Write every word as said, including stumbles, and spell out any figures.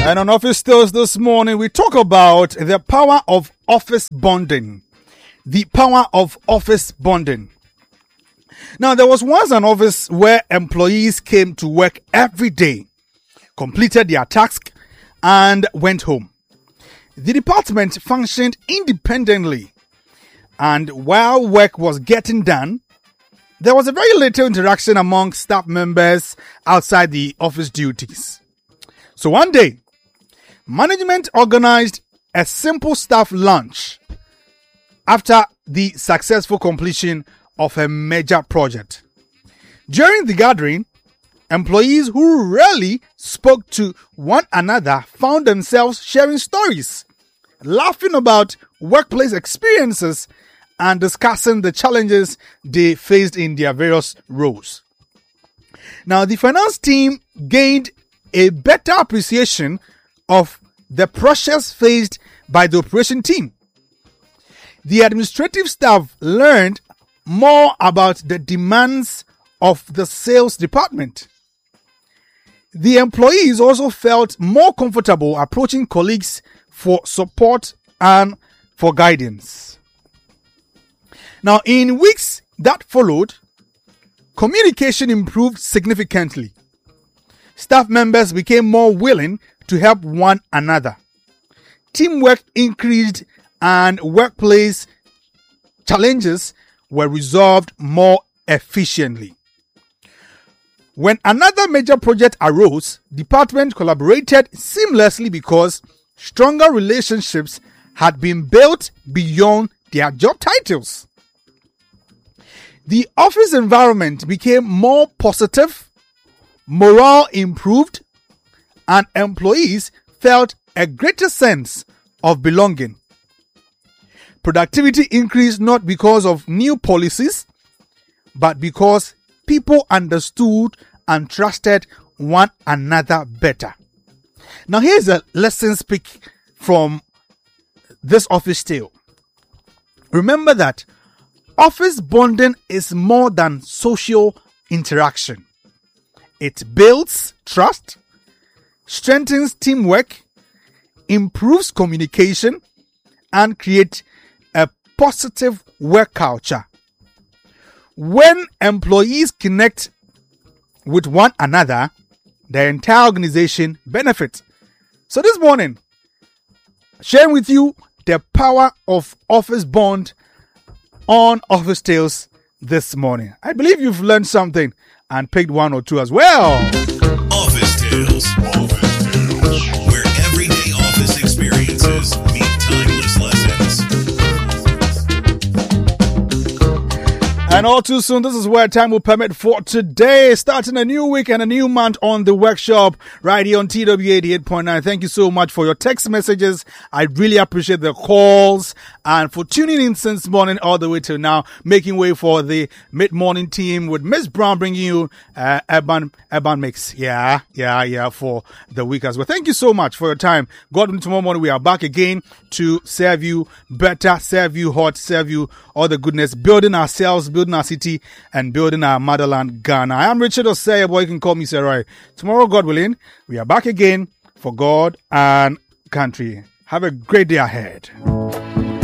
And on Office Tales this morning, we talk about the power of office bonding. The power of office bonding. Now, there was once an office where employees came to work every day, completed their task, and went home. The department functioned independently, and while work was getting done, there was a very little interaction among staff members outside the office duties. So one day, management organized a simple staff lunch after the successful completion of a major project. During the gathering, employees who rarely spoke to one another found themselves sharing stories, laughing about workplace experiences, and discussing the challenges they faced in their various roles. Now, the finance team gained a better appreciation of the pressures faced by the operation team. The administrative staff learned more about the demands of the sales department. The employees also felt more comfortable approaching colleagues for support and for guidance. Now, in weeks that followed, communication improved significantly. Staff members became more willing to help one another. Teamwork increased and workplace challenges were resolved more efficiently. When another major project arose, department collaborated seamlessly because stronger relationships had been built beyond their job titles. The office environment became more positive, morale improved, and employees felt a greater sense of belonging. Productivity increased not because of new policies, but because people understood and trusted one another better. Now, here's a lesson speak from this office tale. Remember that office bonding is more than social interaction. It builds trust, strengthens teamwork, improves communication, and creates a positive work culture. When employees connect with one another, the entire organization benefits. So this morning, sharing with you the power of office bond on Office Tales this morning. I believe you've learned something and picked one or two as well. Office Tales, Office Tales, where everyday office experiences meet timeless lessons. And all too soon, this is where time will permit for today. Starting a new week and a new month on the workshop right here on T W eighty-eight point nine. Thank you so much for your text messages. I really appreciate the calls and for tuning in since morning all the way till now, making way for the mid-morning team with Miss Brown bringing you uh, Urban, Urban Mix. Yeah, yeah, yeah, for the week as well. Thank you so much for your time. God willing, tomorrow morning we are back again to serve you better, serve you hot, serve you all the goodness, building ourselves, building our city, and building our motherland, Ghana. I am Richard Osei, boy, you can call me Sir Roy. Tomorrow, God willing, we are back again for God and country. Have a great day ahead.